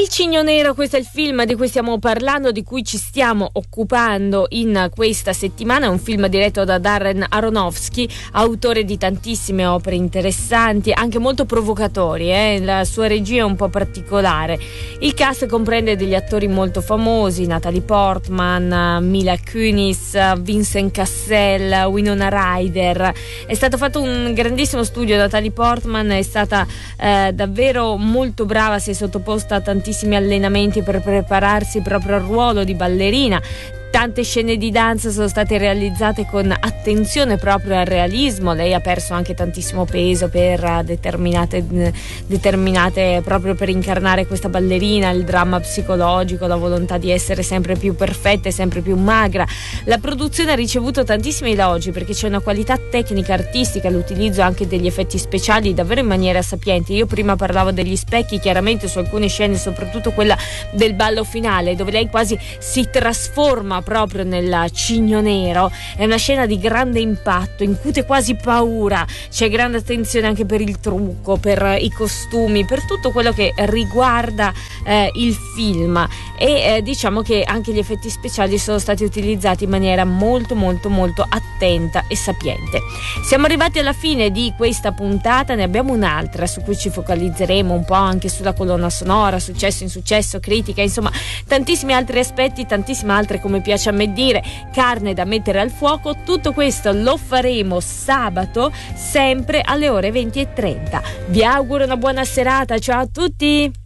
Il Cigno Nero, questo è il film di cui stiamo parlando, di cui ci stiamo occupando in questa settimana. È un film diretto da Darren Aronofsky, autore di tantissime opere interessanti, anche molto provocatori. La sua regia è un po' particolare. Il cast comprende degli attori molto famosi: Natalie Portman, Mila Kunis, Vincent Cassel, Winona Ryder. È stato fatto un grandissimo studio. Natalie Portman è stata davvero molto brava, si è sottoposta a tantissimi allenamenti per prepararsi proprio al ruolo di ballerina. Tante scene di danza sono state realizzate con attenzione proprio al realismo. Lei ha perso anche tantissimo peso per determinate proprio per incarnare questa ballerina, il dramma psicologico, la volontà di essere sempre più perfetta e sempre più magra. La produzione ha ricevuto tantissimi elogi perché c'è una qualità tecnica, artistica, l'utilizzo anche degli effetti speciali davvero in maniera sapiente. Io prima parlavo degli specchi, chiaramente su alcune scene, soprattutto quella del ballo finale, dove lei quasi si trasforma proprio nel Cigno Nero. È una scena di grande impatto, incute quasi paura. C'è grande attenzione anche per il trucco, per i costumi, per tutto quello che riguarda il film, e diciamo che anche gli effetti speciali sono stati utilizzati in maniera molto molto molto attenta e sapiente. Siamo arrivati alla fine di questa puntata, ne abbiamo un'altra su cui ci focalizzeremo un po' anche sulla colonna sonora, successo, insuccesso, critica, insomma tantissimi altri aspetti, tantissime altre, come piace a me dire, carne da mettere al fuoco. Tutto questo lo faremo sabato, sempre alle ore 20:30. Vi auguro una buona serata, ciao a tutti!